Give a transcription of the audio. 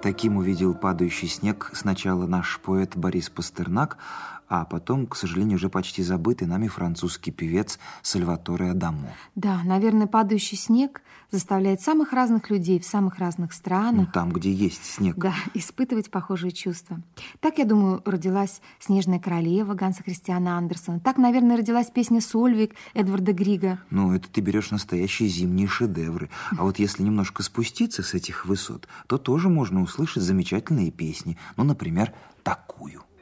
Таким увидел падающий снег сначала наш поэт Борис Пастернак, а потом, к сожалению, уже почти забытый нами французский певец Сальваторе Адамо. Да, наверное, падающий снег заставляет самых разных людей в самых разных странах, Там, где есть снег. да, испытывать похожие чувства. Так, я думаю, родилась «Снежная королева» Ганса Христиана Андерсена. Так, наверное, родилась песня «Сольвик» Эдварда Грига. Это ты берешь настоящие зимние шедевры. А вот если немножко спуститься с этих высот, то тоже можно услышать замечательные песни. Например, такую.